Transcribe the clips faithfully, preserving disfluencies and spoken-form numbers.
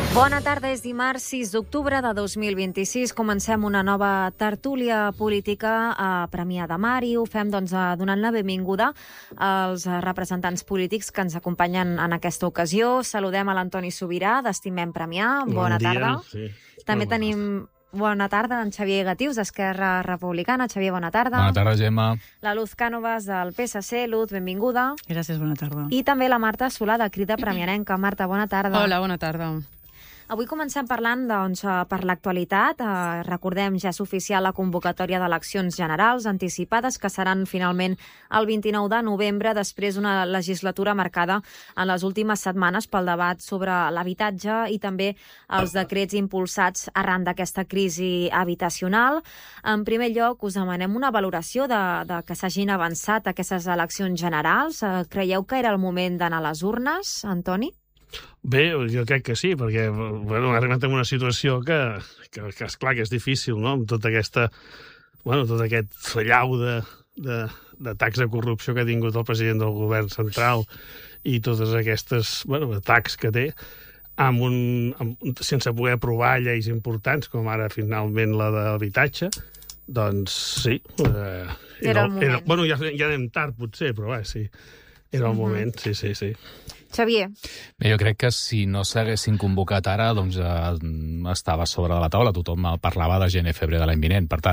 Bona tarda, és dimarts sis d'octubre de dos mil vint-i-sis. Comencem una nova tertúlia política a Premià de Mar i ho fem doncs, donant la benvinguda als representants polítics que ens acompanyen en aquesta ocasió. Saludem a l'Antoni Subirà, d'Estimem Premià. Bona bon dia. tarda. Sí. També bon tenim bona tarda en Xavier Gatius, d'Esquerra Republicana. Xavier, bona tarda. Bona tarda, Gemma. La Luz Cánovas, del P S C. Luz, benvinguda. Gràcies, bona tarda. I també la Marta Solà, de Crida Premiarenca. Marta, bona tarda. Hola, bona tarda. Avui comencem parlant doncs, per l'actualitat. Eh, recordem, ja és oficial la convocatòria d'eleccions generals anticipades que seran finalment el vint-i-nou de novembre, després d'una legislatura marcada en les últimes setmanes pel debat sobre l'habitatge i també els decrets impulsats arran d'aquesta crisi habitacional. En primer lloc, us demanem una valoració de, de que s'hagin avançat aquestes eleccions generals. Eh, creieu que era el moment d'anar a les urnes, Antoni? Bé, jo crec que sí, perquè bueno, hem arribat en una situació que, que, que és clar que és difícil, no?, amb tota aquesta, bueno, tot aquest fallau de, de, d'atacs de corrupció que ha tingut el president del govern central i totes aquestes bueno, atacs que té, amb un, amb, sense poder aprovar lleis importants, com ara finalment la d'habitatge, doncs sí. Eh, era el moment. Era, bueno, ja, ja anem tard, potser, però bé, sí. Era el mm-hmm. moment, sí, sí, sí. Xavier. Bé, jo crec que si no s'haguessin convocat ara, doncs eh, estava sobre la taula. Tothom parlava de gener-febrer de l'any vinent. Per tant,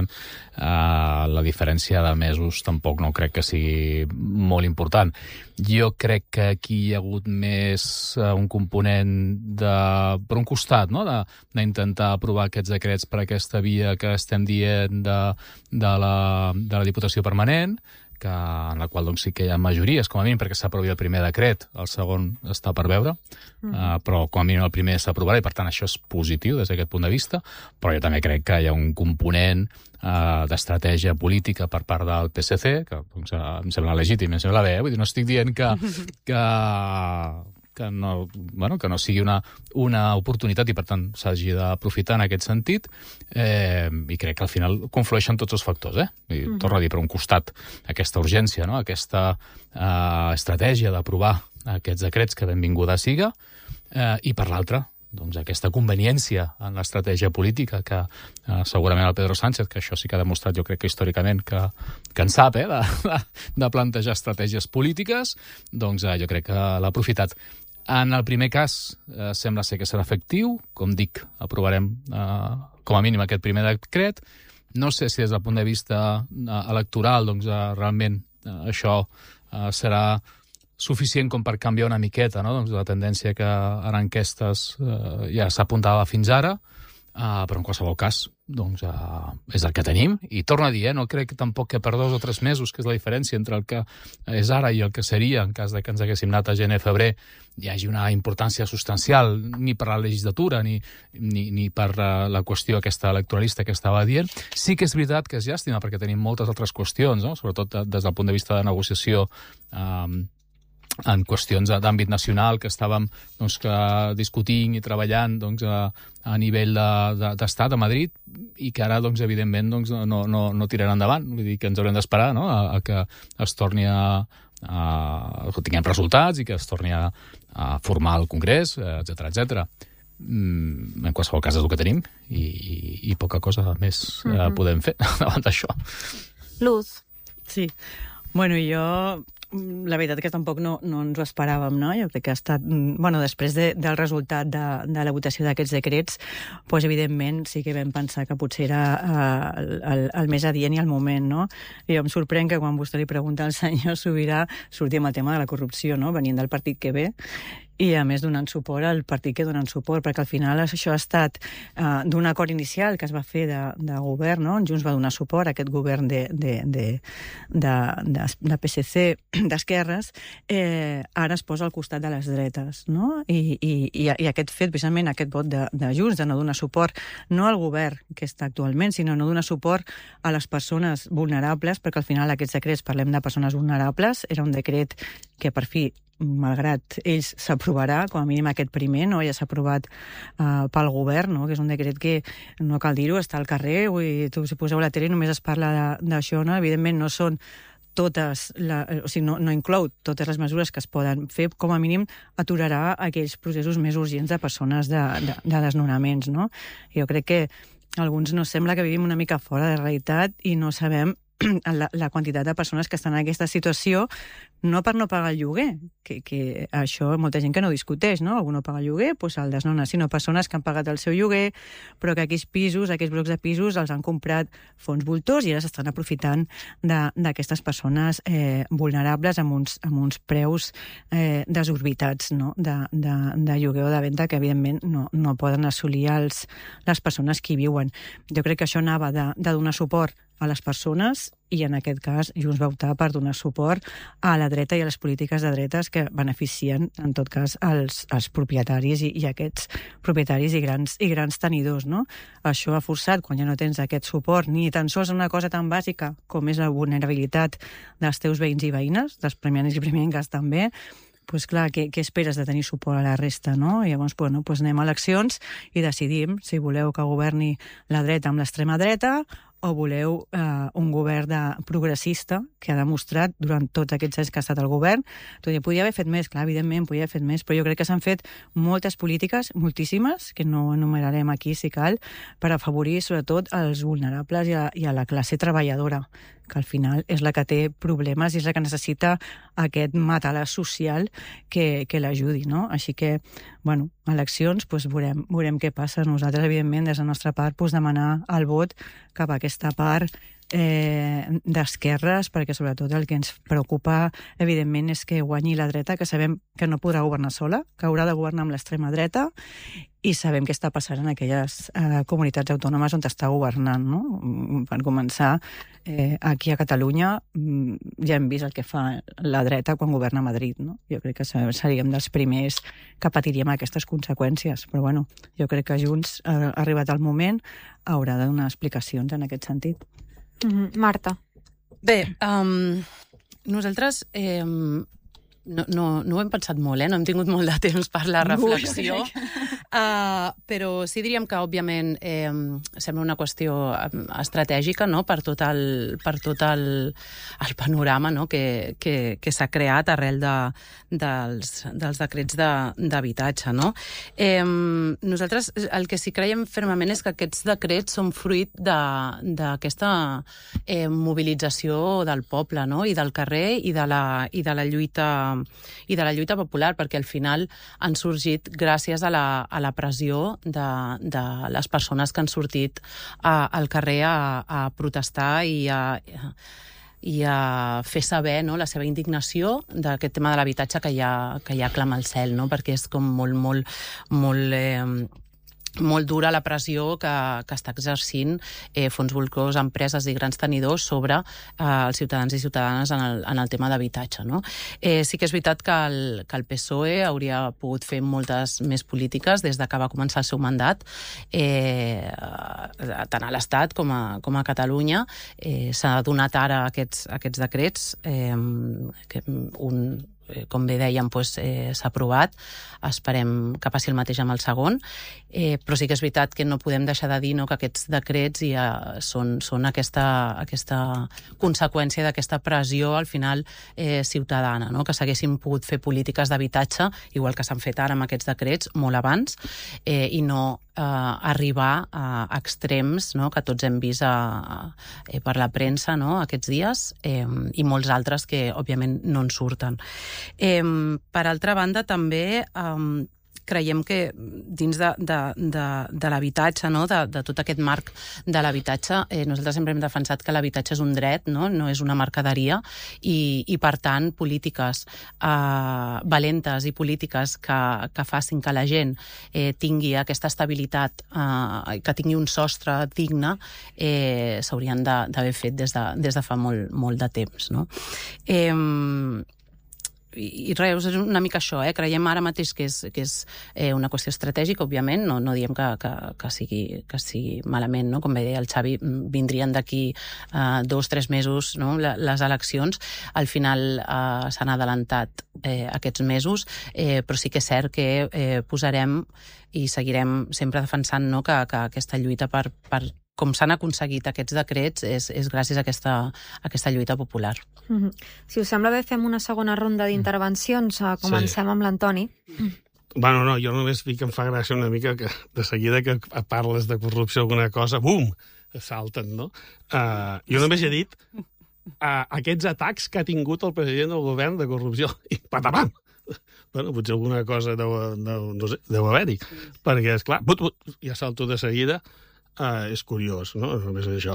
eh, la diferència de mesos tampoc no crec que sigui molt important. Jo crec que aquí hi ha hagut més eh, un component de, per un costat, no?, de, d'intentar aprovar aquests decrets per aquesta via que estem dient de, de, la, de la Diputació Permanent, que, en la qual doncs, sí que hi ha majories, com a mínim perquè s'aprovi el primer decret, el segon està per veure, mm. uh, però com a mínim el primer s'aprovarà i per tant això és positiu des d'aquest punt de vista, però jo també crec que hi ha un component uh, d'estratègia política per part del P S C, que doncs, uh, em sembla legítim, em sembla bé, eh? Vull dir, no estic dient que, que, que, no, bueno, que no sigui una, una oportunitat i per tant s'hagi d'aprofitar en aquest sentit, eh, i crec que al final conflueixen tots els factors, eh? I, mm. torno a dir, per un costat aquesta urgència, no?, aquesta eh, estratègia d'aprovar aquests decrets que benvinguda siga, eh, i per l'altra doncs aquesta conveniència en l'estratègia política que eh, segurament el Pedro Sánchez, que això sí que ha demostrat jo crec que històricament que, que en sap, eh, de, de, de plantejar estratègies polítiques, doncs eh, jo crec que l'ha aprofitat. En el primer cas eh, sembla ser que serà efectiu, com dic, aprovarem eh, com a mínim aquest primer decret. No sé si des del punt de vista eh, electoral doncs, eh, realment eh, això eh, serà suficient com per canviar una miqueta, no?, doncs la tendència que en enquestes eh, ja s'apuntava fins ara, eh, però en qualsevol cas doncs, eh, és el que tenim. I torno a dir, eh, no crec tampoc que per dos o tres mesos, que és la diferència entre el que és ara i el que seria en cas de que ens haguéssim anat a gener-febrer, hi hagi una importància substancial ni per la legislatura ni, ni, ni per uh, la qüestió aquesta electoralista que estava dient. Sí que és veritat que és llàstima perquè tenim moltes altres qüestions, no?, sobretot des del punt de vista de negociació eh, en qüestions d'àmbit nacional que estàvem doncs, que discutint i treballant doncs, a, a nivell d'estat de, de, a Madrid i que ara, doncs, evidentment, doncs, no, no, no tiraran endavant. Vull dir que ens haurem d'esperar, no?, a, a que es torni a, a que tinguem resultats i que es torni a, a formar el Congrés, etcètera, etcètera. Mm, en qualsevol cas és el que tenim i, i, i poca cosa més mm-hmm. eh, podem fer davant d'això. Luz. Sí. Bueno, jo la veritat que tampoc no, no ens ho esperàvem, no? Jo crec que ha estat... Bueno, després de, del resultat de, de la votació d'aquests decrets, doncs, evidentment, sí que vam pensar que potser era uh, el, el més adient i el moment, no? I jo em sorprèn que quan vostè li pregunta al senyor Subirà sortir amb el tema de la corrupció, no?, venint del partit que ve, i a més donant suport al partit que donen suport, perquè al final això ha estat uh, d'un acord inicial que es va fer de, de govern, no?, Junts va donar suport a aquest govern de, de, de, de, de, de P S C d'esquerres, eh, ara es posa al costat de les dretes, no? I, i, i aquest fet, precisament aquest vot de, de Junts, de no donar suport no al govern que està actualment, sinó no donar suport a les persones vulnerables, perquè al final aquests decrets, parlem de persones vulnerables, era un decret que per fi malgrat ells s'aprovarà, com a mínim aquest primer, no? Ja s'ha aprovat uh, pel govern, no? Que és un decret que, no cal dir-ho, està al carrer, vull dir, tu, si poseu la tele només es parla d'això, no? Evidentment no són totes, la, o sigui, no, no inclou totes les mesures que es poden fer, com a mínim aturarà aquells processos més urgents de persones de, de, de desnonaments, no? Jo crec que a alguns nos sembla que vivim una mica fora de realitat i no sabem la, la quantitat de persones que estan en aquesta situació, no per no pagar el lloguer, que, que això molta gent que no discuteix, no? Algú no paga el lloguer, doncs el desnona, sinó persones que han pagat el seu lloguer, però que aquells pisos, aquells blocs de pisos, els han comprat fons voltors i ara s'estan aprofitant d'aquestes persones eh, vulnerables amb uns, amb uns preus eh, desorbitats, no? de, de, de lloguer o de venda que, evidentment, no, no poden assolir els, les persones que hi viuen. Jo crec que això anava de, de donar suport a les persones i, en aquest cas, Junts va optar per donar suport a la dreta i a les polítiques de dretes que beneficien, en tot cas, els, els propietaris i, i aquests propietaris i grans, i grans tenidors, no? Això ha forçat, quan ja no tens aquest suport, ni tan sols una cosa tan bàsica com és la vulnerabilitat dels teus veïns i veïnes, dels premianis i premianques també, doncs clar, què, què esperes de tenir suport a la resta, no? I llavors, bueno, doncs anem a eleccions i decidim si voleu que governi la dreta amb l'extrema dreta o voleu eh, un govern de progressista que ha demostrat durant tots aquests anys que ha estat el govern. Tot i podia haver fet més, clar, evidentment, podia haver fet més, però jo crec que s'han fet moltes polítiques, moltíssimes, que no enumerarem aquí si cal, per afavorir sobretot els vulnerables i a, i a la classe treballadora, que al final és la que té problemes i és la que necessita aquest matalàs social que, que l'ajudi, no? Així que, bueno, eleccions, doncs veurem, veurem què passa. Nosaltres, evidentment, des de la nostra part, doncs demanar el vot cap a aquesta part eh, d'esquerres, perquè sobretot el que ens preocupa, evidentment, és que guanyi la dreta, que sabem que no podrà governar sola, que haurà de governar amb l'extrema dreta, i sabem què està passant en aquelles eh, comunitats autònomes on està governant, no? Per començar, eh, aquí a Catalunya ja hem vist el que fa la dreta quan governa a Madrid, no? Jo crec que seríem dels primers que patiríem aquestes conseqüències, però bueno, jo crec que Junts, ha arribat el moment, haurà de donar explicacions en aquest sentit. Mm-hmm. Marta. Bé, um, nosaltres eh, no, no, no ho hem pensat molt, eh? No hem tingut molt de temps per la reflexió, uh, però sí diríem que, òbviament, eh, sembla una qüestió estratègica, no?, per tot el, per tot el, el panorama, no?, que, que, que s'ha creat arrel de, dels, dels decrets d'habitatge, no? Eh, nosaltres el que sí creiem fermament és que aquests decrets són fruit d'aquesta eh, mobilització del poble, no?, i del carrer i de la, i de la lluita i de la lluita popular, perquè al final han sorgit gràcies a la, a la pressió de, de les persones que han sortit a, al carrer a, a protestar i a, i a fer saber, no?, la seva indignació d'aquest tema de l'habitatge que ja, que ja clama al cel, no?, perquè és com molt, molt, molt... Eh, molt dura la pressió que, que està exercint eh, fons voltors, empreses i grans tenidors sobre eh, els ciutadans i ciutadanes en el, en el tema d'habitatge, no? Eh, sí que és veritat que el, que el P S O E hauria pogut fer moltes més polítiques des de que va començar el seu mandat, eh, tant a l'Estat com a, com a Catalunya. Eh, s'ha donat ara aquests, aquests decrets, eh, que un... com bé dèiem, doncs, eh, s'ha aprovat. Esperem que passi el mateix amb el segon. Eh, però sí que és veritat que no podem deixar de dir, no?, que aquests decrets ja són, són aquesta, aquesta conseqüència d'aquesta pressió, al final, eh, ciutadana, no?, que s'haguessin pogut fer polítiques d'habitatge, igual que s'han fet ara amb aquests decrets, molt abans, eh, i no eh, arribar a extrems, no?, que tots hem vist a, a, eh, per la premsa, no?, aquests dies, eh, i molts altres que, òbviament, no en surten. Eh, per altra banda, també eh, creiem que dins de, de, de, de l'habitatge, no?, de, de tot aquest marc de l'habitatge, eh, nosaltres sempre hem defensat que l'habitatge és un dret, no?, no és una mercaderia, i, i per tant, polítiques eh, valentes i polítiques que, que facin que la gent eh, tingui aquesta estabilitat, eh, que tingui un sostre digne, eh, s'haurien d'haver fet des de, des de fa molt, molt de temps, no? Eh, I res, és una mica això, eh? Creiem ara mateix que és, que és eh, una qüestió estratègica, òbviament, no, no diem que, que, que, sigui, que sigui malament, no? Com bé deia el Xavi, vindrien d'aquí eh, dos, tres mesos, no?, les eleccions. Al final eh, s'han adelantat eh, aquests mesos, eh, però sí que és cert que eh, posarem i seguirem sempre defensant, no?, que, que aquesta lluita per, per com s'han aconseguit aquests decrets és, és gràcies a aquesta, a aquesta lluita popular. Mm-hmm. Si us sembla bé, fem una segona ronda d'intervencions. Comencem sí. amb l'Antoni. Bueno, no, jo només dic que em fa gràcia una mica que de seguida que parles de corrupció o alguna cosa, bum, salten, no? Uh, jo només he dit uh, aquests atacs que ha tingut el president del govern de corrupció. I patapam! Bueno, potser alguna cosa deu, deu, no sé, deu haver-hi. Perquè, esclar, but, but, ja salto de seguida. Uh, és curiós, no? Només és això.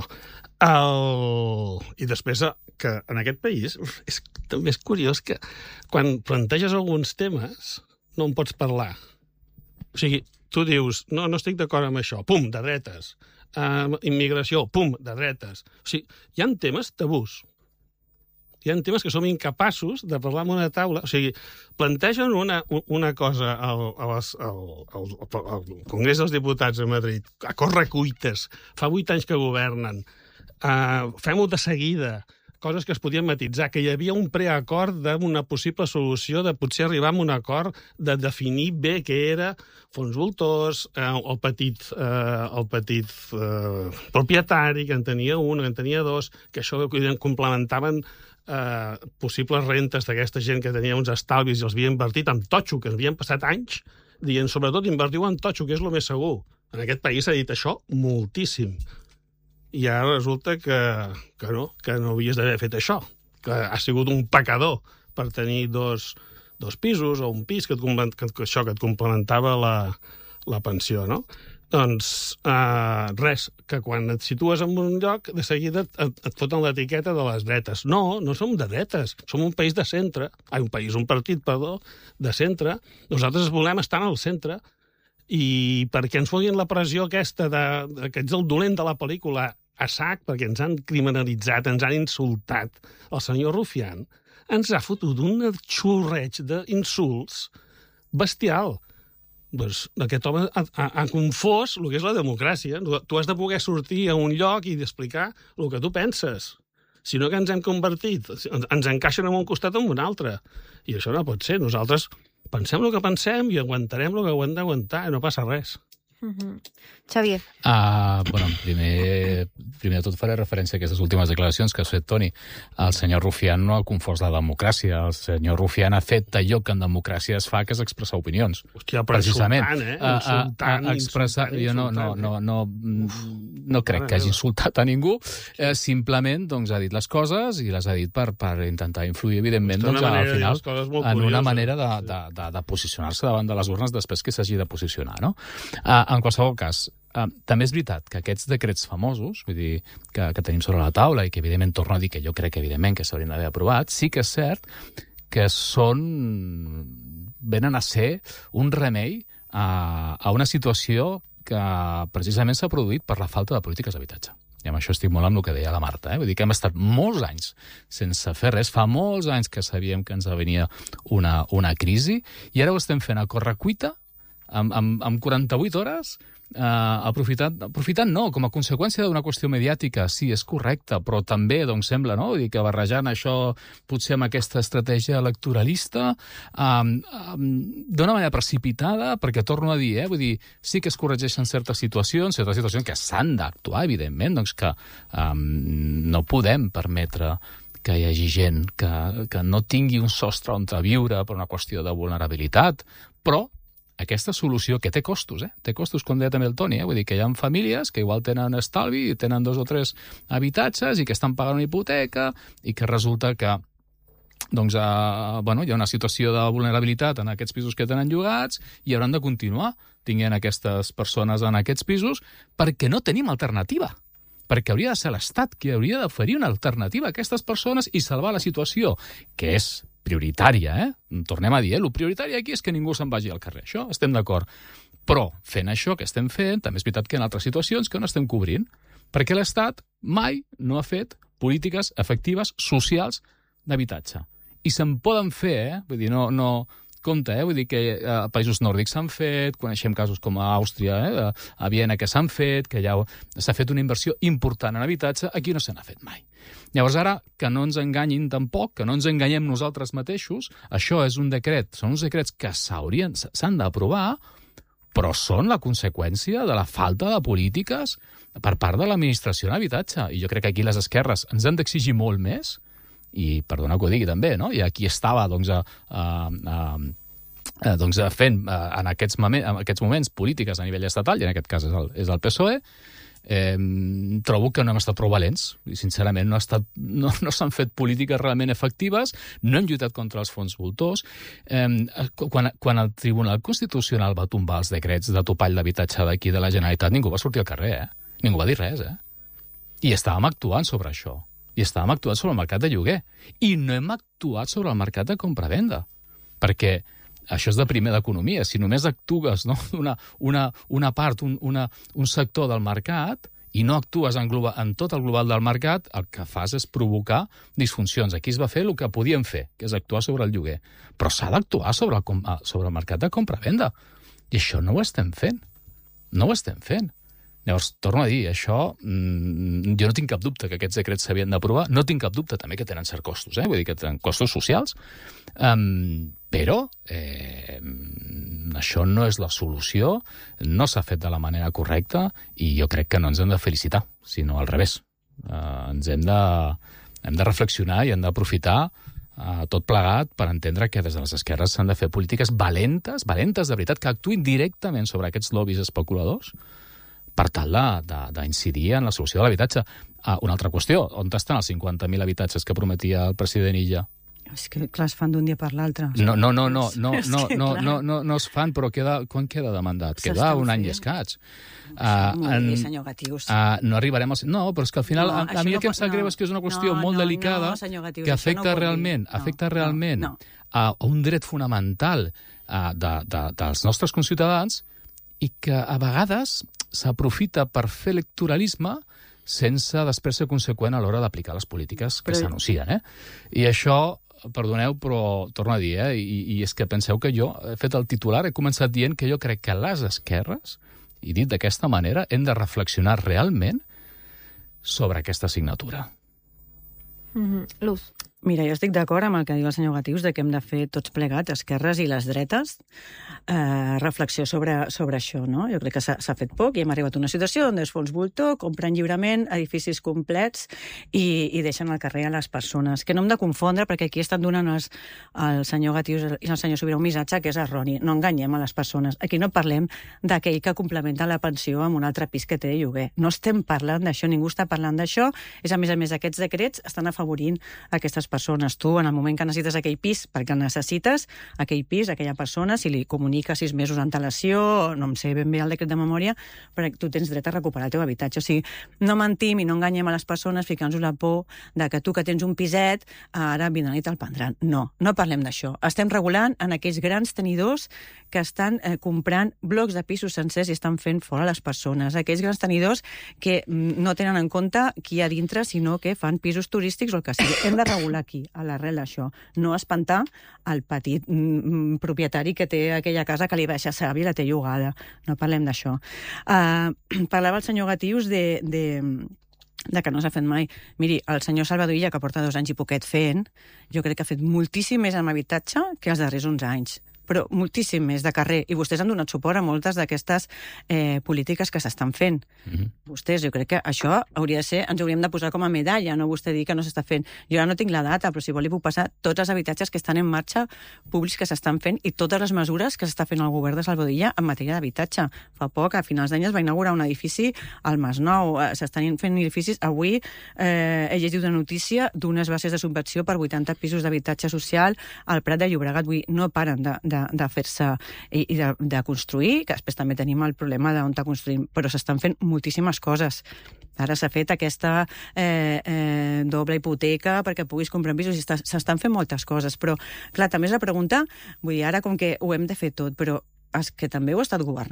El... I després, que en aquest país, és, també és curiós que quan planteges alguns temes no en pots parlar. O sigui, tu dius, no, no estic d'acord amb això, pum, de dretes. Uh, immigració, pum, de dretes. O sigui, hi ha temes tabús. Hi ha temes que som incapaços de parlar en una taula. O sigui, plantegen una, una cosa al, al, al, al, al Congrés dels Diputats a Madrid, a correcuites, fa vuit anys que governen, uh, fem-ho de seguida, coses que es podien matitzar, que hi havia un preacord d'una possible solució, de potser arribar a un acord de definir bé què era fons voltors, eh, el petit, eh, el petit eh, propietari, que en tenia un, que en tenia dos, que això complementaven eh, possibles rentes d'aquesta gent que tenia uns estalvis i els havia invertit en totxo, que havien passat anys dient, sobretot, invertiu en totxo, que és el més segur. En aquest país s'ha dit això moltíssim. I ara resulta que, que no, que no havies d'haver fet això, que ha sigut un pecador per tenir dos, dos pisos o un pis que, et, que, que això que et complementava la, la pensió, no? Doncs eh, res, que quan et situes en un lloc, de seguida et, et foten l'etiqueta de les dretes. No, no som de dretes, som un país de centre, ai, un país, un partit, perdó, de centre. Nosaltres volem estar al centre, i perquè ens fotin la pressió aquesta de, de que ets el dolent de la pel·lícula a sac, perquè ens han criminalitzat, ens han insultat. El senyor Rufián ens ha fotut un xurreig d'insults bestial. Doncs aquest home ha, ha, ha confós el que és la democràcia. Tu has de poder sortir a un lloc i explicar el que tu penses. Si no, que ens hem convertit. Ens encaixen en un costat o en un altre. I això no pot ser. Nosaltres pensem el que pensem i aguantarem el que ho hem d'aguantar. No passa res. Mm-hmm. Xavier. Uh, bueno, primer, primer de tot faré referència a aquestes últimes declaracions que ha fet Toni. El senyor Rufián no ha confós la democràcia. El senyor Rufián ha fet allò que en democràcia es fa, que és expressar opinions. Hòstia, però precisament. insultant, eh? Insultant, uh, uh, expressar... insultant, jo no, no, no, no, no, no crec que hagi insultat a ningú. Eh, simplement doncs, ha dit les coses i les ha dit per, per intentar influir, evidentment, doncs, al final, en una manera de, de, de, de posicionar-se davant de les urnes després que s'hagi de posicionar, no? Uh, en qualsevol cas, Uh, també és veritat que aquests decrets famosos, vull dir, que, que tenim sobre la taula i que, evidentment, torno a dir que jo crec, evidentment, que s'haurien d'haver aprovat, sí que és cert que són... venen a ser un remei a, a una situació que precisament s'ha produït per la falta de polítiques d'habitatge. I amb això estic molt amb el que deia la Marta. Eh? Vull dir que hem estat molts anys sense fer res. Fa molts anys que sabíem que ens venia una, una crisi i ara ho estem fent a correcuita, amb, amb, amb quaranta-vuit hores, Uh, aprofitant, aprofitant no, com a conseqüència d'una qüestió mediàtica, sí, és correcte, però també, doncs, sembla, no?, dir que barrejant això potser amb aquesta estratègia electoralista um, um, d'una manera precipitada, perquè torno a dir, eh, vull dir, sí que es corregeixen certes situacions, certes situacions que s'han d'actuar, evidentment, doncs que um, no podem permetre que hi hagi gent que, que no tingui un sostre on viure per una qüestió de vulnerabilitat, però aquesta solució, que té costos, eh? Té costos, com deia també el Toni, eh? Vull dir que hi ha famílies que igual tenen estalvi i tenen dos o tres habitatges i que estan pagant una hipoteca i que resulta que doncs, eh, bueno, hi ha una situació de vulnerabilitat en aquests pisos que tenen llogats i hauran de continuar tinguent aquestes persones en aquests pisos perquè no tenim alternativa. Perquè hauria de ser l'Estat qui hauria d'oferir una alternativa a aquestes persones i salvar la situació, que és prioritària, eh? Tornem a dir, eh? El prioritari aquí és que ningú se'n vagi al carrer. Això estem d'acord. Però, fent això que estem fent, també és veritat que hi ha altres situacions que no estem cobrint, perquè l'Estat mai no ha fet polítiques efectives socials d'habitatge. I se'n poden fer, eh? Vull dir, no... no compte, eh? Vull dir que a eh, països nòrdics s'han fet, coneixem casos com a Àustria, eh? a Viena, que s'han fet, que ja s'ha fet una inversió important en habitatge, aquí no se n'ha fet mai. Llavors ara, que no ens enganyin tampoc, que no ens enganyem nosaltres mateixos, això és un decret, són uns decrets que s'haurien, s'han d'aprovar, però són la conseqüència de la falta de polítiques per part de l'administració en habitatge. I jo crec que aquí les esquerres ens han d'exigir molt més, i perdona que ho digui també, no? I aquí estava doncs, a, a, a, doncs, fent en aquests, moments, en aquests moments polítiques a nivell estatal, i en aquest cas és el, és el P S O E, Eh, trobo que no hem estat prou valents i sincerament no, ha estat, no, no s'han fet polítiques realment efectives, no hem lluitat contra els fons voltors. eh, quan, quan el Tribunal Constitucional va tombar els decrets de topall d'habitatge d'aquí de la Generalitat, ningú va sortir al carrer, eh? Ningú va dir res, eh? I estàvem actuant sobre això, i estàvem actuant sobre el mercat de lloguer, i no hem actuat sobre el mercat de compra-venda, perquè això és de primer d'economia. Si només actues, no, una, una, una part, un, una, un sector del mercat, i no actues en, global, en tot el global del mercat, el que fas és provocar disfuncions. Aquí es va fer el que podíem fer, que és actuar sobre el lloguer. Però s'ha d'actuar sobre, el, sobre el mercat de compra-venda. I això no ho estem fent. No ho estem fent. Llavors, torno a dir, això, mmm, jo no tinc cap dubte que aquests decrets s'havien d'aprovar, no tinc cap dubte també que tenen certs costos, eh? Vull dir que tenen costos socials, um, però eh, això no és la solució, no s'ha fet de la manera correcta i jo crec que no ens hem de felicitar, sinó al revés. Uh, ens hem de, hem de reflexionar i hem d'aprofitar uh, tot plegat per entendre que des de les esquerres s'han de fer polítiques valentes, valentes de veritat, que actuïn directament sobre aquests lobbies especuladors, per tal d'incidir en la solució de l'habitatge. Ah, una altra qüestió, on estan els cinquanta mil habitatges que prometia el president Illa? És que, clar, es fan d'un dia per l'altre. No, no, no, no, no, no, no, no, no, no es fan, però queda, quan queda demandat? Queda un any i escaig. Uh, molt bé, senyor Gatius. Uh, no arribarem a... No, però és que al final, no, a, a mi el que em sap greu és que és una qüestió no, molt no, delicada, no, Gatius, que afecta no realment, no, afecta realment no, no. a un dret fonamental uh, de, de, dels nostres conciutadans, i que a vegades s'aprofita per fer electoralisme sense després ser conseqüent a l'hora d'aplicar les polítiques que però... s'anuncien. Eh? I això, perdoneu, però torno a dir, eh? I, i és que penseu que jo he fet el titular, he començat dient que jo crec que les esquerres, i dit d'aquesta manera, hem de reflexionar realment sobre aquesta assignatura. Mm-hmm. Luz. Mira, jo estic d'acord amb el que diu el senyor Gatius de que hem de fer tots plegats, esquerres i les dretes, eh, reflexió sobre, sobre això, no? Jo crec que s'ha fet poc i hem arribat a una situació on els fons voltor compren lliurement edificis complets i, i deixen al carrer a les persones. Que no hem de confondre, perquè aquí estan donant els, el senyor Gatius i el senyor Sobirà un missatge que és erroni. No enganyem a les persones. Aquí no parlem d'aquell que complementa la pensió amb un altre pis que té de lloguer. No estem parlant d'això, ningú està parlant d'això. És, a més a més, aquests decrets estan afavorint aquestes persones. Tu, en el moment que necessites aquell pis, perquè el necessites, aquell pis, aquella persona, si li comunica sis mesos d'antelació, no em sé ben bé el decret de memòria, però tu tens dret a recuperar el teu habitatge. O sigui, no mentim i no enganyem a les persones ficant-nos la por de que tu que tens un piset, ara vindran i te'l prendran. No, no parlem d'això. Estem regulant en aquells grans tenidors que estan eh, comprant blocs de pisos sencers i estan fent fora les persones. Aquells grans tenidors que no tenen en compte qui hi ha dintre, sinó que fan pisos turístics o el que sigui. Hem de regular aquí, a l'arrel d'això. No espantar el petit mm, propietari que té aquella casa que li baixa savi i la té llogada. No parlem d'això. Uh, parlava el senyor Gatius de, de, de que no s'ha fet mai. Miri, el senyor Salvador Illa, que porta dos anys i poquet fent, jo crec que ha fet moltíssim més en habitatge que els darrers onze anys. Però moltíssim més de carrer. I vostès han donat suport a moltes d'aquestes eh, polítiques que s'estan fent. Mm-hmm. Vostès, jo crec que això hauria de ser, ens hauríem de posar com a medalla, no vostè dir que no s'està fent. Jo ara no tinc la data, però si vol li puc passar tots els habitatges que estan en marxa públics que s'estan fent i totes les mesures que s'està fent el govern de Salvador Illa en matèria d'habitatge. Fa poc, a finals d'any, es va inaugurar un edifici al Masnou. S'estan fent edificis. Avui eh, he llegit una notícia d'unes bases de subvenció per vuitanta pisos d'habitatge social al Prat de Llobregat. Avui no paren de, de de fer-se i, i de, de construir, que després també tenim el problema d'on està construint, però s'estan fent moltíssimes coses. Ara s'ha fet aquesta eh, eh, doble hipoteca perquè puguis comprar pisos i s'estan fent moltes coses, però clar, també és la pregunta, vull dir, ara com que ho hem de fer tot, però és que també ho ha estat governant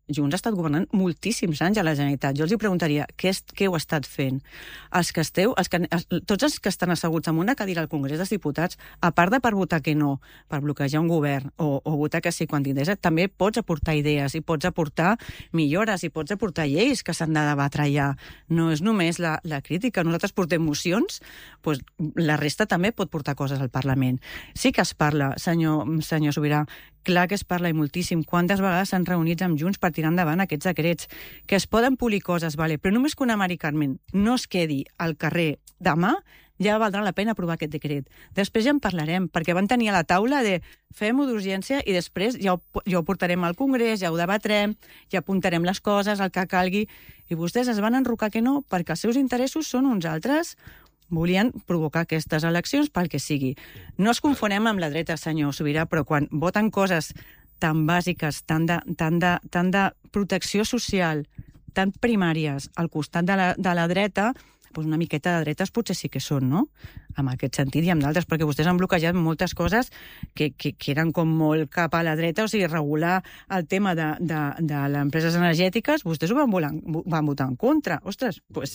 Junts ha estat governant moltíssims anys a la Generalitat. Jo els hi preguntaria, què, és, què heu estat fent? Els que esteu, els que, tots els que estan asseguts en una cadira al Congrés dels Diputats, a part de per votar que no, per bloquejar un govern, o, o votar que sí quan t'interessa, també pots aportar idees, i pots aportar millores, i pots aportar lleis que s'han de debatre allà. No és només la, la crítica. Nosaltres portem mocions, doncs la resta també pot portar coses al Parlament. Sí que es parla, senyor, senyor Sobirà, clar que es parla i moltíssim. Quantes vegades s'han reunit amb Junts per tirar endavant aquests decrets? Que es poden polir coses, vale, però només que un americanment no es quedi al carrer demà, ja valdrà la pena aprovar aquest decret. Després ja en parlarem, perquè van tenir a la taula de fem-ho d'urgència i després ja ho, ja ho portarem al Congrés, ja ho debatrem, ja apuntarem les coses, el que calgui, i vostès es van enrocar que no, perquè els seus interessos són uns altres. Volien provocar aquestes eleccions pel que sigui. No es confonem amb la dreta, senyor Sobirà, però quan voten coses tan bàsiques, tan de, tan de, tan de protecció social, tan primàries al costat de la, de la dreta, doncs una miqueta de dretes potser sí que són, no? En aquest sentit i amb d'altres, perquè vostès han bloquejat moltes coses que, que, que eren com molt cap a la dreta, o sigui, regular el tema de, de, de les empreses energètiques, vostès ho van, volar, van votar en contra. Ostres, doncs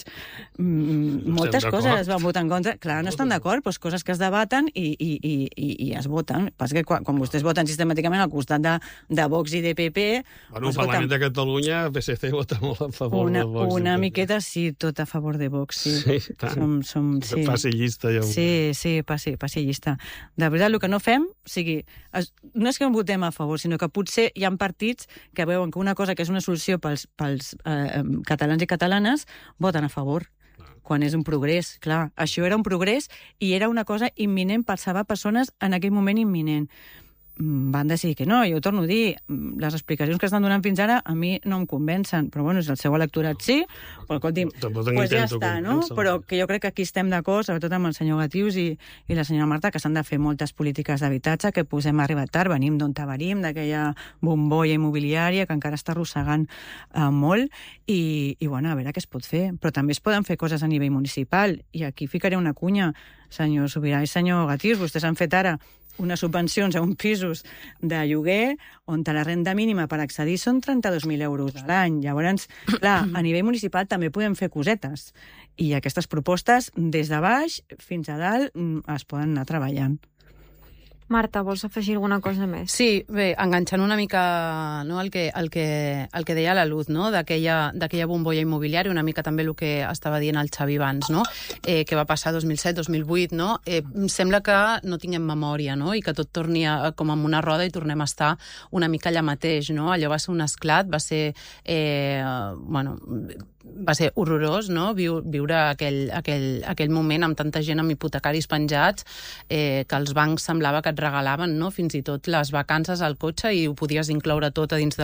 mm, moltes coses es van votar en contra. Clar, no estan d'acord, doncs coses que es debaten i, i, i, i, i es voten. Pas que quan, quan vostès voten sistemàticament al costat de, de Vox i de P P... Bueno, el Parlament voten... de Catalunya, el P S C vota molt a favor una, del Vox. Una miqueta, sí, tot a favor de Vox, sí. Sí, tant. Som, som, sí. Facillista, ja ho... Sí, sí, passi, passillista. De veritat, el que no fem, o sigui, es, no és que en votem a favor, sinó que potser hi ha partits que veuen que una cosa que és una solució pels, pels eh, catalans i catalanes voten a favor, quan és un progrés. Clar, això era un progrés i era una cosa imminent per salvar persones en aquell moment imminent. Van decidir que no, jo ho torno a dir, les explicacions que estan donant fins ara a mi no em convencen, però bueno, és el seu electorat sí, però escolti'm, pues ja està, no? Però que jo crec que aquí estem d'acord, sobretot amb el senyor Gatius i, i la senyora Marta, que s'han de fer moltes polítiques d'habitatge, que posem arribat tard, venim d'on venim, d'aquella bombolla immobiliària que encara està arrossegant eh, molt, i, i bueno, a veure què es pot fer. Però també es poden fer coses a nivell municipal, i aquí ficaré una cunya, senyor Sobirà i senyor Gatius, vostès han fet ara unes subvencions a uns pisos de lloguer on la renda mínima per accedir són trenta-dos mil euros a l'any. Llavors, clar, a nivell municipal també podem fer cosetes. I aquestes propostes, des de baix fins a dalt, es poden anar treballant. Marta, vols afegir alguna cosa més? Sí, bé, enganxant una mica no, el, que, el, que, el que deia la Luz, no, d'aquella bombolla immobiliària, una mica també el que estava dient el Xavi abans, no? eh, que va passar dos mil set dos mil vuit, no? eh, sembla que no tinguem memòria, no? I que tot torni a, com en una roda i tornem a estar una mica allà mateix, no? Allò va ser un esclat, va ser... Eh, bueno, va ser horrorós, no?, viure aquell, aquell, aquell moment amb tanta gent amb hipotecaris penjats, eh, que els bancs semblava que et regalaven, no?, fins i tot les vacances al cotxe i ho podies incloure tot a dins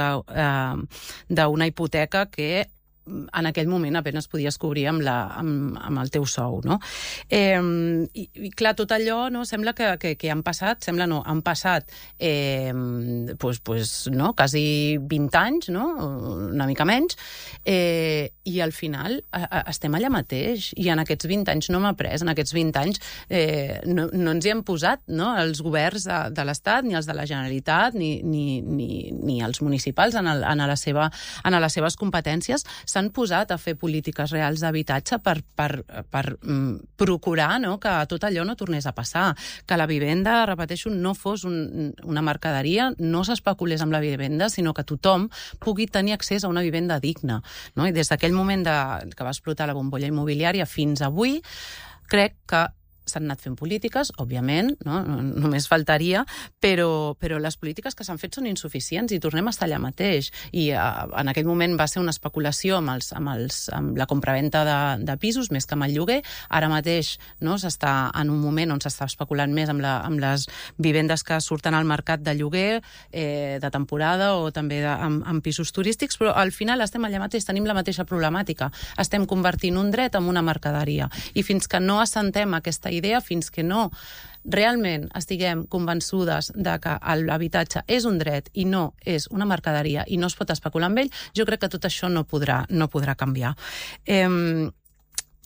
d'una eh, hipoteca que en aquell moment apenas podies cobrir amb, la, amb, amb el teu sou, no? Eh, i, I, clar, tot allò, no?, sembla que, que, que han passat, sembla no, han passat eh, pues, pues, no?, quasi vint anys, no?, una mica menys, eh, i al final a, a, estem allà mateix, i en aquests vint anys no m'ha pres, en aquests vint anys eh, no, no ens hi hem posat, no?, els governs de, de l'Estat, ni els de la Generalitat, ni, ni, ni, ni els municipals en, el, en, la seva, en les seves competències, s'han posat a fer polítiques reals d'habitatge per, per, per mm, procurar, no?, que tot allò no tornés a passar, que la vivenda, repeteixo, no fos un, una mercaderia, no s'especulés amb la vivenda, sinó que tothom pugui tenir accés a una vivenda digna, no? I des d'aquell moment de, que va explotar la bombolla immobiliària fins avui, crec que s'han anat fent polítiques, òbviament, no? Només faltaria, però, però les polítiques que s'han fet són insuficients i tornem a estar allà mateix. I uh, en aquell moment va ser una especulació amb, els, amb, els, amb la compraventa de, de pisos, més que amb el lloguer. Ara mateix, no?, s'està en un moment on s'està especulant més amb, la, amb les vivendes que surten al mercat de lloguer, eh, de temporada o també de, amb, amb pisos turístics, però al final estem allà mateix, tenim la mateixa problemàtica. Estem convertint un dret en una mercaderia. I fins que no assentem aquesta idea, fins que no realment estiguem convençudes de que l'habitatge és un dret i no és una mercaderia i no es pot especular amb ell, jo crec que tot això no podrà, no podrà canviar. Eh,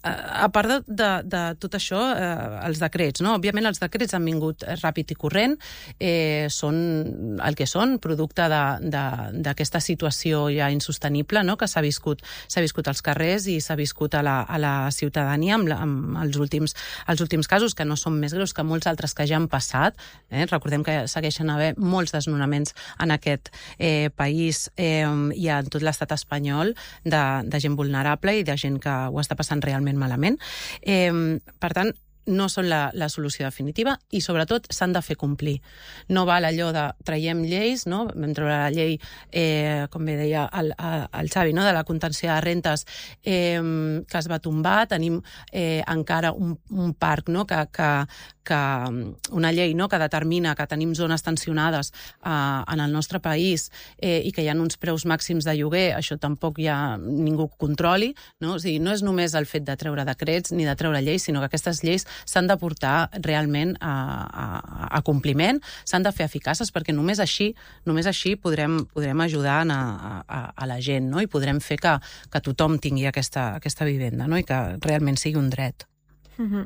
a part de, de, de tot això, eh, els decrets, no? Òbviament els decrets han vingut ràpid i corrent, eh, són el que són, producte d'aquesta situació ja insostenible, no? Que s'ha viscut, s'ha viscut als carrers i s'ha viscut a la, a la ciutadania amb, la, amb els, últims, els últims casos, que no són més greus que molts altres que ja han passat. Eh? Recordem que segueixen haver molts desnonaments en aquest eh, país eh, i en tot l'estat espanyol de, de gent vulnerable i de gent que ho està passant realment malament. Eh, per tant, no són la, la solució definitiva i, sobretot, s'han de fer complir. No val allò de traiem lleis, no? Vam treure la llei, eh, com bé deia el, el Xavi, no? De la contenció de rentes eh, que es va tombar. Tenim eh, encara un, un parc, no? que, que, que una llei, no? Que determina que tenim zones tensionades eh, en el nostre país eh, i que hi ha uns preus màxims de lloguer. Això tampoc hi ha ningú que controli, no? O sigui, no és només el fet de treure decrets ni de treure lleis, sinó que aquestes lleis s'han de portar realment a, a, a compliment, s'han de fer eficaces, perquè només així, només així podrem, podrem ajudar a, a, a la gent, no? I podrem fer que, que tothom tingui aquesta, aquesta vivenda, no? I que realment sigui un dret. Mm-hmm.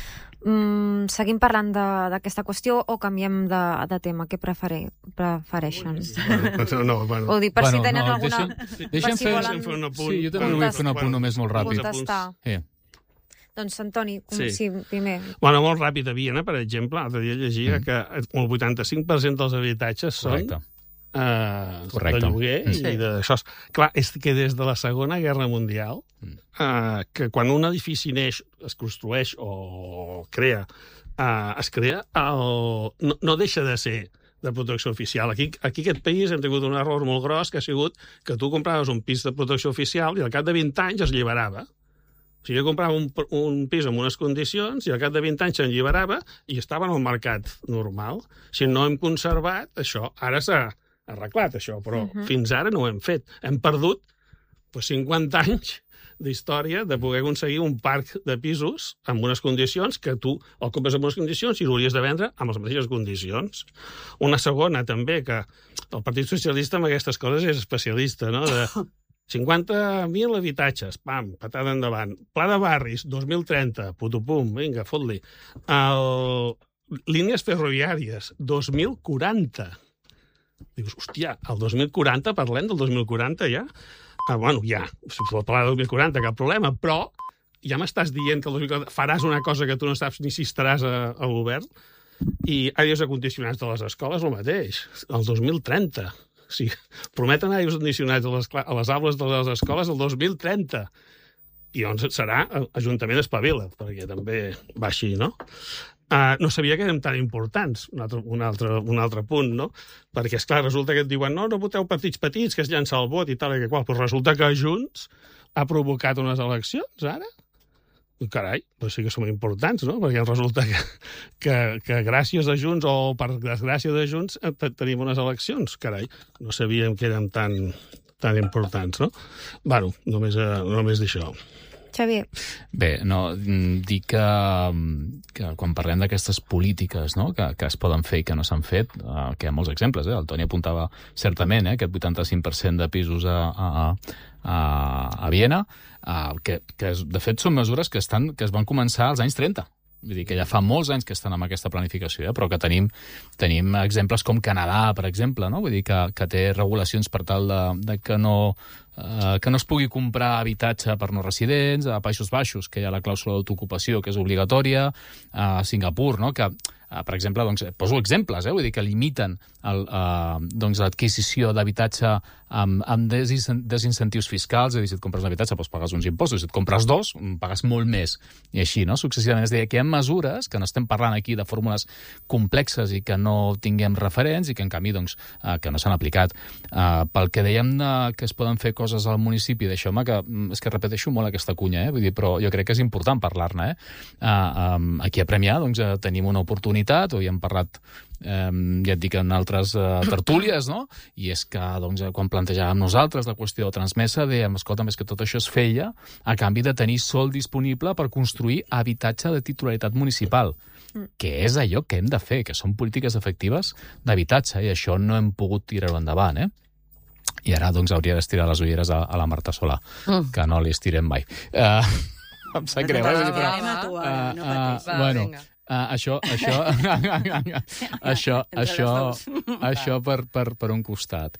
Mm, seguim parlant d'aquesta qüestió o canviem de, de tema? Què prefere, prefereixen? No, no, bueno. Ho dic per bueno, si tenen no, alguna... Deixem, deixem si fer, volen... fer un apunt. Sí, jo també vull fer un apunt només molt ràpid. Contestar. Sí. Doncs, Antoni, com Sí. si primer... Bueno, molt ràpid, a Viena, per exemple, l'altre dia llegia Mm. que el vuitanta-cinc per cent dels habitatges són Correcte. eh, Correcte. de lloguer Mm. i d'això. Clar, és que des de la Segona Guerra Mundial, eh, que quan un edifici neix, es construeix o crea, eh, es crea, el, no, no deixa de ser de protecció oficial. Aquí, aquí aquest país hem tingut un error molt gros que ha sigut que tu compraves un pis de protecció oficial i al cap de vint anys es alliberava. O sigui, jo comprava un, un pis amb unes condicions i al cap de vint anys s'alliberava i estava en el mercat normal. Si no hem conservat això, ara s'ha arreglat això, però uh-huh. fins ara no ho hem fet. Hem perdut pues, cinquanta anys d'història de poder aconseguir un parc de pisos amb unes condicions que tu el compres amb unes condicions i l'hauries de vendre amb les mateixes condicions. Una segona, també, que el Partit Socialista amb aquestes coses és especialista, no?, de cinquanta mil habitatges, pam, patada endavant. Pla de barris, dos mil trenta, putupum, vinga, fot-li. El... Línies ferroviàries, dos mil quaranta. Dius, hòstia, el dos mil quaranta, parlem del dos mil quaranta ja? Ah, bueno, ja, el pla del dos mil quaranta, cap problema, però ja m'estàs dient que el dos mil quaranta faràs una cosa que tu no saps ni si estaràs a, al govern, i aires acondicionats de les escoles, el mateix, el dos mil trenta. O sigui, prometen aires condicionats a les, a les aules de les escoles el dos mil trenta. I doncs serà Ajuntament espavila, perquè també va així, no? Uh, no sabia que eren tan importants, un altre, un altre, un altre punt, no? Perquè, esclar, resulta que et diuen no, no voteu partits petits, que es llança el vot i tal, i que qual. Però resulta que Junts ha provocat unes eleccions, ara? Carai, doncs sí que són importants, no? Perquè resulta que, que, que gràcies a Junts, o per desgràcia de Junts, tenim unes eleccions. Carai, no sabíem que eren tan, tan importants, no? Bueno, només, només d'això. Xavier. Bé, no, dir que, que quan parlem d'aquestes polítiques, no?, que, que es poden fer i que no s'han fet, eh, que hi ha molts exemples, eh? El Toni apuntava certament eh, aquest vuitanta-cinc per cent de pisos a, a, a, a Viena, eh, que, que de fet són mesures que, estan, que es van començar als anys trenta. Vull dir que ja fa molts anys que estan amb aquesta planificació, eh? Però que tenim, tenim exemples com Canadà, per exemple, no? Vull dir que, que té regulacions per tal de, de que no... Uh, que no es pugui comprar habitatge per no residents, a Països Baixos, que hi ha la clàusula d'autoocupació que és obligatòria, a Singapur, no?, que, uh, per exemple, doncs, poso exemples, eh? Vull dir que limiten el, uh, doncs, l'adquisició d'habitatge amb, amb desincentius fiscals, és a dir, si et compres un habitatge doncs pagues uns impostos, si et compres dos pagues molt més, i així, no?, successivament. És a dir, que hi ha mesures que no estem parlant aquí de fórmules complexes i que no tinguem referents i que, en canvi, doncs, uh, que no s'han aplicat. Uh, pel que dèiem uh, que es poden fer coses al municipi, deixeu-me que és que repeteixo molt aquesta cunya, eh? Vull dir, però jo crec que és important parlar-ne. Eh? Uh, um, aquí a Premià doncs, uh, tenim una oportunitat, o hi hem parlat Um, ja et dic en altres uh, tertúlies, no? I és que doncs, quan plantejàvem nosaltres la qüestió de transmesa, dèiem, escolta, més que tot això es feia a canvi de tenir sol disponible per construir habitatge de titularitat municipal, mm. que és allò que hem de fer, que són polítiques efectives d'habitatge, i això no hem pogut tirar-ho endavant, eh? I ara doncs hauria d'estirar les ulleres a, a la Marta Solà, mm. que no li estirem mai. Uh, Em sap greu, eh? va, Però, va, tu, uh, ara, no uh, pateixis. Va, bueno, vinga. uh, això, això, això, Entre això, les dos. això per, per, per un costat.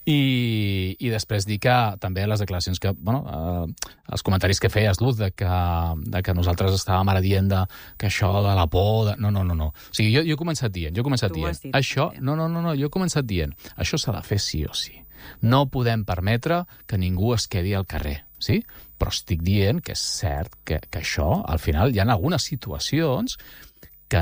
I, i després dir que també les declaracions que, bueno, uh, els comentaris que feies, Luz, de que, de que nosaltres estàvem ara dient de, que això de la por... De... No, no, no, no. O sigui, jo, jo he començat dient, jo he començat Tu ho dient, has dit, això, també. no, no, no, no, jo he començat dient, això s'ha de fer sí o sí. No podem permetre que ningú es quedi al carrer, sí? Però estic dient que és cert que, que això, al final, hi ha algunes situacions que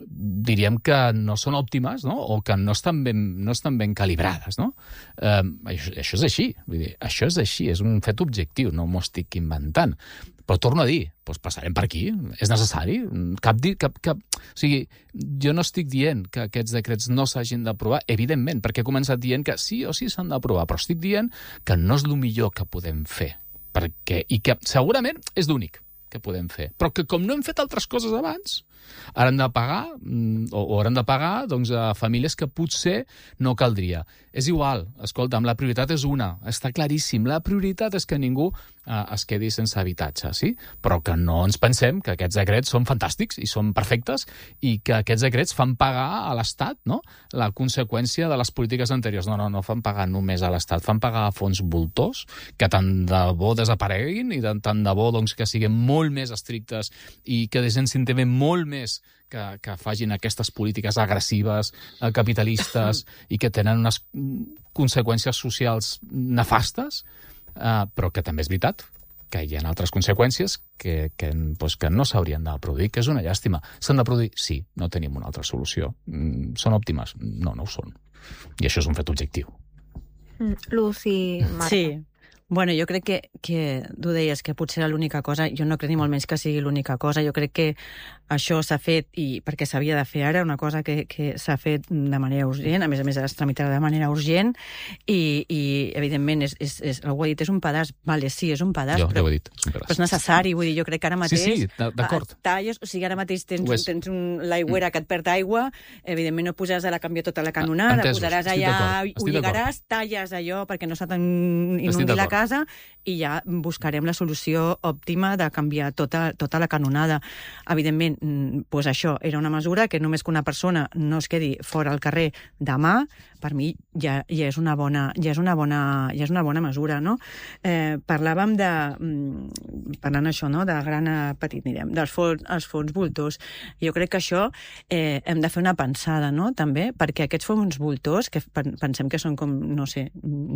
diríem que no són òptimes, no? O que no estan ben, no estan ben calibrades, no? Eh, això, això és així, vull dir, això és així, és un fet objectiu, no m'ho estic inventant. Però torno a dir, doncs passarem per aquí, és necessari. Cap, cap, cap... O sigui, jo no estic dient que aquests decrets no s'hagin d'aprovar, evidentment, perquè he començat dient que sí o sí s'han d'aprovar, però estic dient que no és el millor que podem fer, perquè, i que segurament és l'únic que podem fer. Però que com no hem fet altres coses abans, ara hem de pagar, o, o hauran de pagar doncs, a famílies que potser no caldria. És igual, escolta'm, la prioritat és una, està claríssim, la prioritat és que ningú eh, es quedi sense habitatge, sí? Però que no ens pensem que aquests decrets són fantàstics i són perfectes i que aquests decrets fan pagar a l'Estat, no?, la conseqüència de les polítiques anteriors. No, no, no fan pagar només a l'Estat, fan pagar a fons voltors que tant de bo desapareguin i tant de bo doncs, que siguin molt més estrictes i que desincentivem molt més que, que facin aquestes polítiques agressives, eh, capitalistes i que tenen unes conseqüències socials nefastes, eh, però que també és veritat que hi ha altres conseqüències que, que, doncs, que no s'haurien de produir, que és una llàstima. S'han de produir? Sí, no tenim una altra solució. Mm, són òptimes? No, no ho són. I això és un fet objectiu. Mm, Luz i Marta. Sí. Bueno, jo crec que, que tu deies que potser era l'única cosa, jo no crec ni molt menys que sigui l'única cosa, jo crec que això s'ha fet i perquè s'havia de fer ara, una cosa que, que s'ha fet de manera urgent, a més a més es tramitarà de manera urgent i, i evidentment, és, és, és, algú ha dit, és un pedaç, vale, sí, és un pedaç, Jo, però, jo ho he dit, és un pedaç. però és necessari, vull dir, jo crec que ara mateix... Sí, sí, d'acord. Talles, o sigui, ara mateix tens, Ho és. tens un, l'aigüera que et perd aigua, evidentment no posaràs a la canviar tota la canonada, Entesos, posaràs estic allà, d'acord, ho estic lligaràs, talles allò perquè no s'ha tan Estic inundi la d'acord. casa i ja buscarem la solució òptima de canviar tota, tota la canonada. Evidentment, doncs això era una mesura que només que una persona no es quedi fora al carrer demà, per mi ja, ja és una bona ja és una bona ja és una bona mesura, no? Eh, parlàvem de parlant això, no? De gran a petit, direm, dels fons, els fons voltors. Jo crec que això eh, hem de fer una pensada, no? També, perquè aquests fons voltors, que pensem que són com, no sé,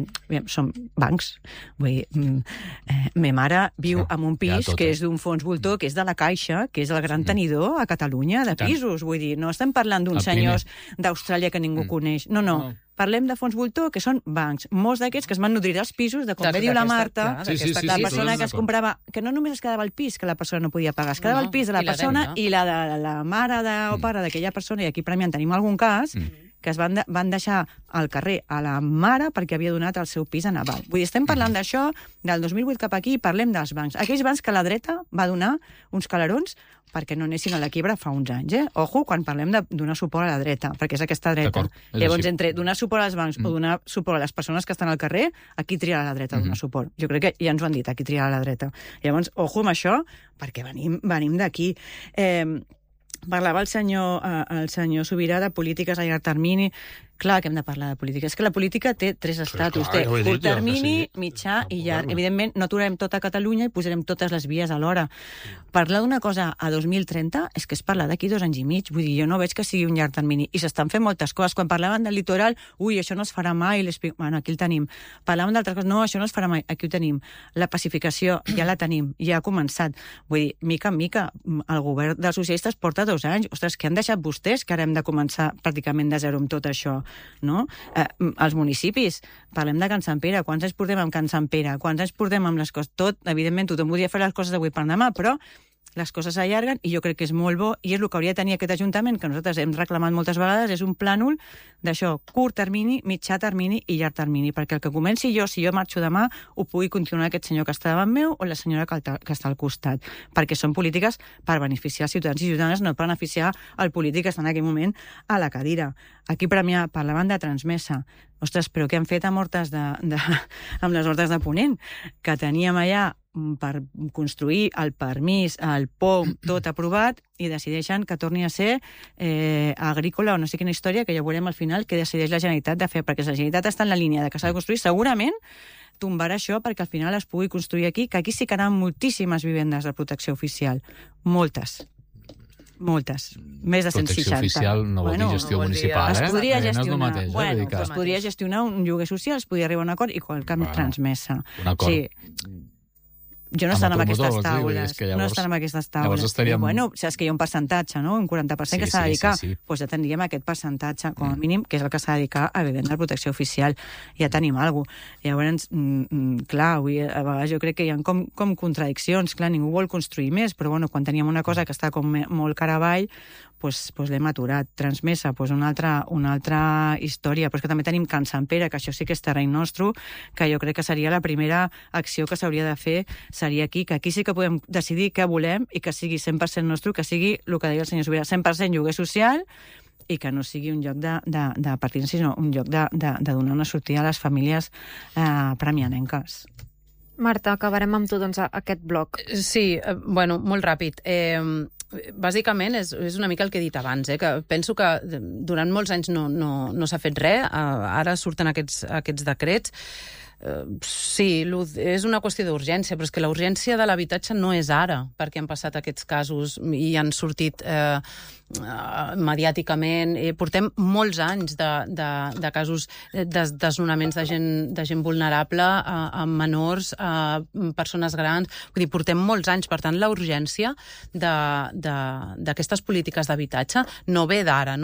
són bancs. Vull dir, eh, me mare viu Sí, en un pis ja que és d'un fons voltor, que és de la Caixa, que és el gran tenidor a Catalunya de Tant. pisos. Vull dir, no estem parlant d'uns El primer. senyors d'Austràlia que ningú Mm. coneix. No, no. No. Parlem de fons voltor, que són bancs. Molts d'aquests que es van nodrir dels pisos, de com Clar, bé diu la d'aquesta- Marta, clar, Sí, sí, d'aquesta sí, la sí, persona totalment que es d'acord. comprava, que no només es quedava el pis, que la persona no podia pagar, es quedava No, el pis de la i la persona renda. i la de la mare de, o pare d'aquella persona, i aquí premiant tenim algun cas, que es van, de, van deixar al carrer a la mare perquè havia donat el seu pis a Naval. Vull dir, estem parlant d'això del dos mil vuit cap aquí i parlem dels bancs. Aquells bancs que la dreta va donar uns calarons perquè no anessin a la quiebra fa uns anys, eh? Ojo, quan parlem de donar suport a la dreta, perquè és aquesta dreta. D'acord, és Llavors, així. entre donar suport als bancs mm. o donar suport a les persones que estan al carrer, aquí triarà la dreta a donar Mm-hmm. suport. Jo crec que ja ens ho han dit, aquí triarà la dreta. Llavors, ojo amb això, perquè venim, venim d'aquí. Eh, parlava el senyor, eh, el senyor Sobirà de polítiques a llarg termini. Clar que hem de parlar de política. És que la política té tres estatus. clar, Té ja ho he dit curt jo, que termini, sí. mitjà No, i llarg. no. Evidentment, no aturarem tota Catalunya i posarem totes les vies alhora. Parlar d'una cosa a dos mil trenta és que és parlar d'aquí dos anys i mig. Vull dir, jo no veig que sigui un llarg termini. I s'estan fent moltes coses. Quan parlaven del litoral, ui, això no es farà mai. Bueno, aquí el tenim. Parlaven d'altres coses, no, això no es farà mai. Aquí ho tenim. La pacificació ja la tenim, ja ha començat. Vull dir, mica en mica, el govern dels socialistes porta dos anys. Ostres, què han deixat vostès que ara hem de començar pràcticament de zero amb tot això, no? Eh, els municipis, parlem de Can Sant Pere, quants anys portem amb Can Sant Pere, quants anys portem amb les coses, tot, evidentment tothom podria fer les coses d'avui per demà, però les coses s'allarguen i jo crec que és molt bo i és el que hauria de tenir aquest Ajuntament, que nosaltres hem reclamat moltes vegades, és un plànol d'això, curt termini, mitjà termini i llarg termini, perquè el que comenci jo, si jo marxo demà, ho pugui continuar aquest senyor que està davant meu o la senyora que, que està al costat, perquè són polítiques per beneficiar els ciutadans i ciutadanes, no per beneficiar el polític que està en aquell moment a la cadira. Aquí Premià parlaven de transmesa. Ostres, però què han fet amb, hortes de, de, amb les hortes de Ponent? Que teníem allà per construir, el permís, el P O M, tot aprovat, i decideixen que torni a ser eh, agrícola o no sé quina història, que ja veurem al final què decideix la Generalitat de fer, perquè si la Generalitat està en la línia de que s'ha de construir, segurament tombarà això perquè al final es pugui construir aquí, que aquí sí que anaven moltíssimes vivendes de protecció oficial. Moltes. Moltes. Més de cent seixanta. Protecció oficial no vol dir gestió municipal, eh? Es podria No és el gestionar, mateix, eh? bueno, Vull dir que- es podria gestionar un lloguer social, es podria arribar a un acord i qualsevol Bueno, transmesa. un acord. Sí. Jo no Amb estan el amb aquestes promotor, vols dir? Vull dir, taules. és que No llavors- estan amb aquestes taules. llavors estaríem- Bueno, saps que hi ha un percentatge, no? Un quaranta per cent Sí, que s'ha de sí, dedicar. sí, sí. Doncs ja tindríem aquest percentatge, com a mínim, que és el que s'ha de dedicar a vivenda de protecció oficial. Ja tenim alguna cosa. Llavors, mm, mm, clar, avui, a vegades jo crec que hi ha com, com contradiccions. Clar, ningú vol construir més, però bueno, quan teníem una cosa que està com me- molt cara avall, pues, pues l'hem aturat. Transmesa, pues una altra, una altra història. Però és que també tenim Can Sant Pere, que això sí que és terreny nostre, que jo crec que seria la primera acció que s'hauria de fer, seria aquí, que aquí sí que podem decidir què volem i que sigui cent per cent nostre, que sigui el que deia el senyor Sobirà, cent per cent lloguer social, i que no sigui un lloc de, de, de partir, sinó un lloc de, de, de donar una sortida a les famílies eh, premianenques. Marta, acabarem amb tu, doncs, aquest bloc. Sí, eh, bueno, molt ràpid. Eh, bàsicament és, és una mica el que he dit abans, eh, que penso que durant molts anys no, no, no s'ha fet res, ara surten aquests, aquests decrets. Uh, sí, és una qüestió d'urgència, però és que la urgència de l'habitatge no és ara, perquè han passat aquests casos i han sortit eh, uh, mediàticament. Eh, portem molts anys de, de, de casos de desnonaments de gent, de gent vulnerable, uh, amb menors, uh, persones grans. Vull dir, portem molts anys. Per tant, la urgència d'aquestes polítiques d'habitatge no ve d'ara, no?